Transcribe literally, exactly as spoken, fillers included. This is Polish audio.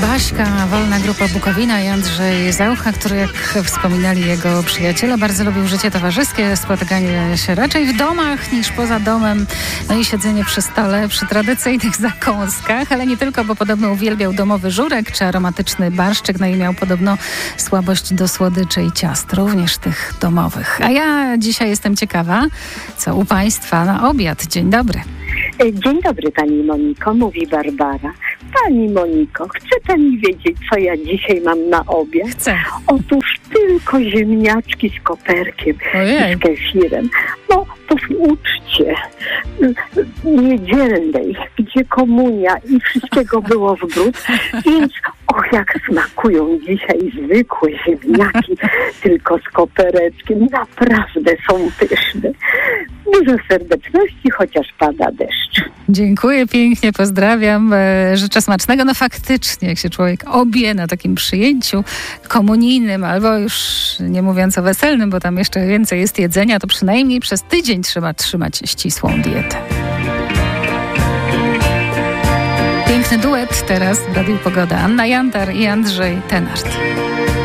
Baśka, Wolna Grupa Bukowina i Andrzej Zaucha, który, jak wspominali jego przyjaciele, bardzo lubił życie towarzyskie, spotykanie się raczej w domach niż poza domem, no i siedzenie przy stole, przy tradycyjnych zakąskach, ale nie tylko, bo podobno uwielbiał domowy żurek czy aromatyczny barszczyk, no i miał podobno słabość do słodyczy i ciast, również tych domowych. A ja dzisiaj jestem ciekawa, co u Państwa na obiad. Dzień dobry. Dzień dobry, pani Moniko, mówi Barbara. Pani Moniko, chce pani wiedzieć, co ja dzisiaj mam na obiad? Chcę. Otóż tylko ziemniaczki z koperkiem Ojej. i z kefirem. No, to w uczcie niedzielnej, gdzie komunia i wszystkiego było w bród, więc och, jak smakują dzisiaj zwykłe ziemniaki, tylko z kopereczkiem. Naprawdę są pyszne. Dużo serdeczności, chociaż pada deszcz. Dziękuję pięknie, pozdrawiam. E, życzę smacznego. No faktycznie, jak się człowiek obie na takim przyjęciu komunijnym, albo już nie mówiąc o weselnym, bo tam jeszcze więcej jest jedzenia, to przynajmniej przez tydzień trzeba trzymać ścisłą dietę. Piękny duet teraz w Radiu Pogoda. Anna Jantar i Andrzej Tenart.